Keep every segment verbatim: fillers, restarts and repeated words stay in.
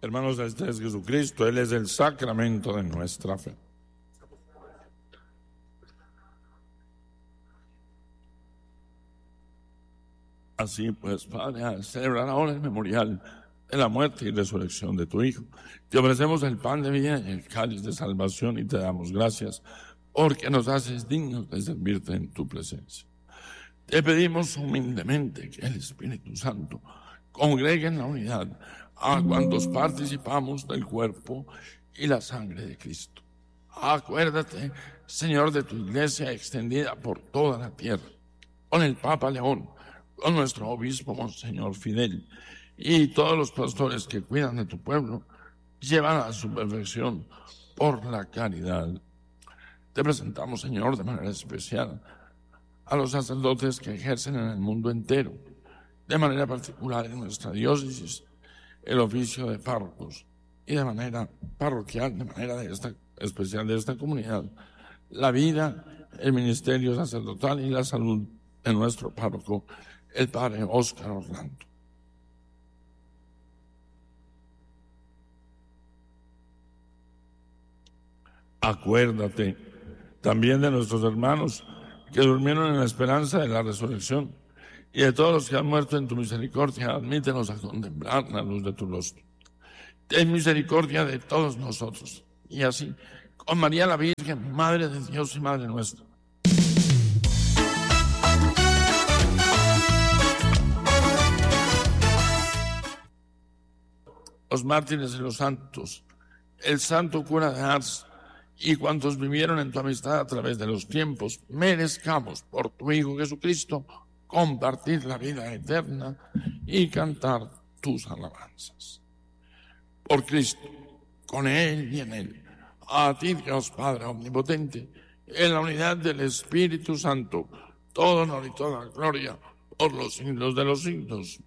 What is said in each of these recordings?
Hermanos, este es Jesucristo, Él es el sacramento de nuestra fe. Así pues, Padre, al celebrar ahora el memorial de la muerte y resurrección de tu Hijo, te ofrecemos el pan de vida y el cáliz de salvación y te damos gracias porque nos haces dignos de servirte en tu presencia. Te pedimos humildemente que el Espíritu Santo congregue en la unidad a cuantos participamos del cuerpo y la sangre de Cristo. Acuérdate, Señor, de tu iglesia extendida por toda la tierra, con el Papa León, con nuestro obispo Monseñor Fidel y todos los pastores que cuidan de tu pueblo, llevan a su perfección por la caridad. Te presentamos, Señor, de manera especial a los sacerdotes que ejercen en el mundo entero, de manera particular en nuestra diócesis, el oficio de párrocos, y de manera parroquial, de manera de esta, especial de esta comunidad, la vida, el ministerio sacerdotal y la salud de nuestro párroco, el padre Óscar Orlando. Acuérdate también de nuestros hermanos que durmieron en la esperanza de la resurrección y de todos los que han muerto en tu misericordia. Admítenos a contemplar la luz de tu rostro. Ten misericordia de todos nosotros. Y así, con María la Virgen, Madre de Dios y Madre nuestra, los mártires y los santos, el santo cura de Ars y cuantos vivieron en tu amistad a través de los tiempos, merezcamos por tu Hijo Jesucristo compartir la vida eterna y cantar tus alabanzas. Por Cristo, con Él y en Él, a ti Dios Padre Omnipotente, en la unidad del Espíritu Santo, todo honor y toda gloria por los siglos de los siglos.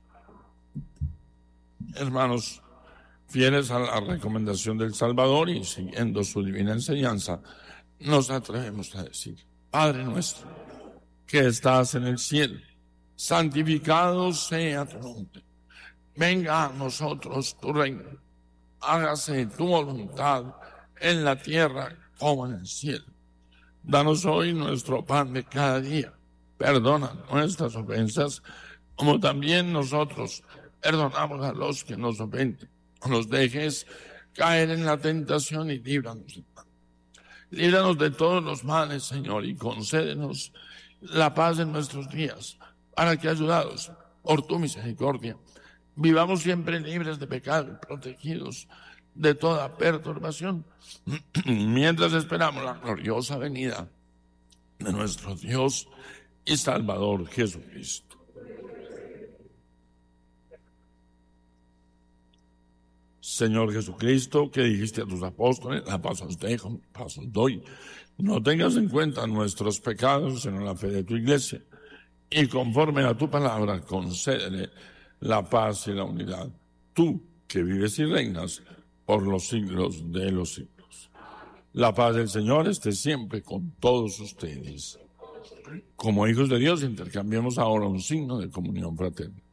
Hermanos, fieles a la recomendación del Salvador y siguiendo su divina enseñanza, nos atrevemos a decir: Padre nuestro, que estás en el cielo, santificado sea tu nombre. Venga a nosotros tu reino. Hágase tu voluntad en la tierra como en el cielo. Danos hoy nuestro pan de cada día. Perdona nuestras ofensas, como también nosotros perdonamos a los que nos ofenden. No nos dejes caer en la tentación y líbranos del mal. Líbranos de todos los males, Señor, y concédenos la paz en nuestros días, para que, ayudados por tu misericordia, vivamos siempre libres de pecado y protegidos de toda perturbación, mientras esperamos la gloriosa venida de nuestro Dios y Salvador Jesucristo. Señor Jesucristo, que dijiste a tus apóstoles: la paz os dejo, mi paz os doy. No tengas en cuenta nuestros pecados, sino la fe de tu iglesia. Y conforme a tu palabra, concédele la paz y la unidad. Tú, que vives y reinas por los siglos de los siglos. La paz del Señor esté siempre con todos ustedes. Como hijos de Dios, intercambiemos ahora un signo de comunión fraterna.